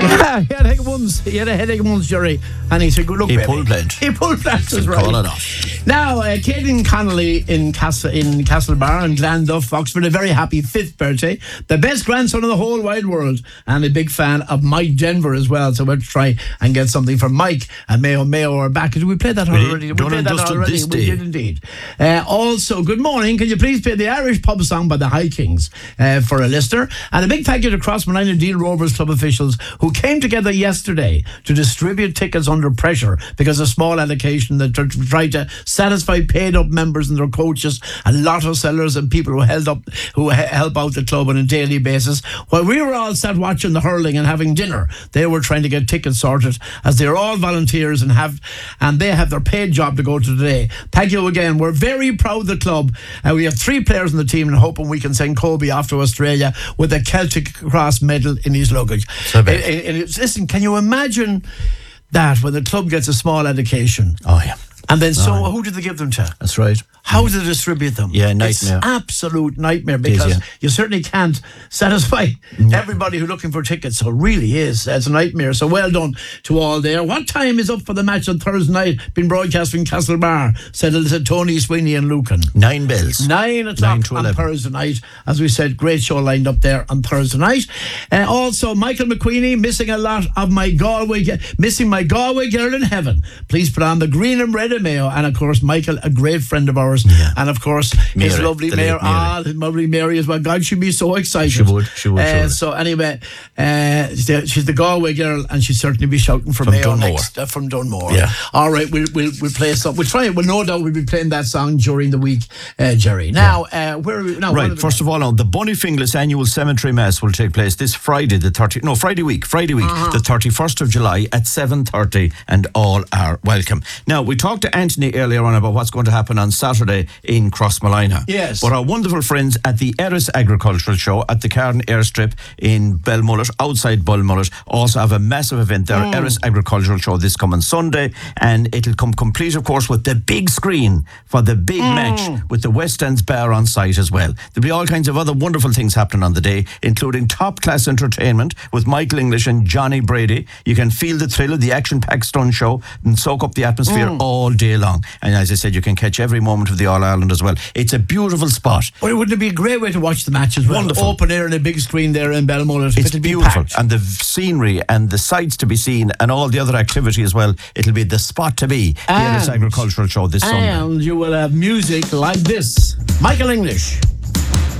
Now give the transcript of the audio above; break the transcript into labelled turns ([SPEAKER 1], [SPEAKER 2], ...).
[SPEAKER 1] Yeah, he had a headache once, Jerry, and he said, "Good luck,
[SPEAKER 2] He
[SPEAKER 1] baby."
[SPEAKER 2] pulled plant.
[SPEAKER 1] He pulled plant, that's right.
[SPEAKER 2] Call it off.
[SPEAKER 1] Now, Caden Connolly in Castlebar and Glanduff, Oxford, a very happy 5th birthday. The best grandson in the whole wide world, and a big fan of Mike Denver as well. So we'll try and get something from Mike and Mayo are back. Did we play that already? We played that already. We did indeed. Also, good morning. Can you please play the Irish pub song by the High Kings for a listener? And a big thank you to Crossmolina and Deal Rovers club officials who came together yesterday to distribute tickets under pressure because of small allocation that tried to satisfy paid up members and their coaches and lotto sellers and people who help out the club on a daily basis. While we were all sat watching the hurling and having dinner, they were trying to get tickets sorted, as they're all volunteers and they have their paid job to go to today. Thank you again. We're very proud of the club. We have 3 players in the team and hoping we can send Kobe off to Australia with a Celtic Cross medal in his luggage. Listen, can you imagine that when the club gets a small allocation?
[SPEAKER 2] Oh, yeah.
[SPEAKER 1] And then who did they give them to?
[SPEAKER 2] That's right.
[SPEAKER 1] How do they distribute them?
[SPEAKER 2] Yeah, nightmare.
[SPEAKER 1] It's absolute nightmare because you certainly can't satisfy everybody who's looking for tickets. So it really is. It's a nightmare. So well done to all there. What time is up for the match on Thursday night? Been broadcast from Castlebar, said Tony Sweeney and Lucan.
[SPEAKER 2] 9 bells.
[SPEAKER 1] 9 o'clock on Thursday night. As we said, great show lined up there on Thursday night. Also, Michael McQueenie missing a lot of my Galway girl in heaven. Please put on the green and red of Mayo. And of course, Michael, a great friend of ours. Yeah. And of course, his lovely Mary. His lovely Mary as well. God, she'd be so excited.
[SPEAKER 2] She would.
[SPEAKER 1] So anyway, she's the Galway girl, and she'd certainly be shouting for Mayo next from Dunmore. Yeah. All right, we'll play some. We'll try it. Well, no doubt we'll be playing that song during the week, Jerry. Now, where are we now?
[SPEAKER 2] Right. First of all, the Bunnyfinglas annual cemetery mass will take place this Friday, Friday week, the 31st of July at 7:30, and all are welcome. Now, we talked to Anthony earlier on about what's going to happen on Saturday in Crossmolina.
[SPEAKER 1] Yes.
[SPEAKER 2] But our wonderful friends at the Erris Agricultural Show at the Carden Airstrip in Belmullet, outside Belmullet, also have a massive event there, Erris Agricultural Show, this coming Sunday, and it'll come complete, of course, with the big screen for the big match with the West End's Bar on site as well. There'll be all kinds of other wonderful things happening on the day, including top-class entertainment with Michael English and Johnny Brady. You can feel the thrill of the action-packed stunt show and soak up the atmosphere all day long. And as I said, you can catch every moment of the All-Ireland as well. It's a beautiful spot.
[SPEAKER 1] Well, wouldn't it be a great way to watch the match as well? Wonderful. Open air and a big screen there in Belmullet.
[SPEAKER 2] It's beautiful. And the scenery and the sights to be seen and all the other activity as well. It'll be the spot to be, the Erris Agricultural Show this Sunday.
[SPEAKER 1] And you will have music like this. Michael English.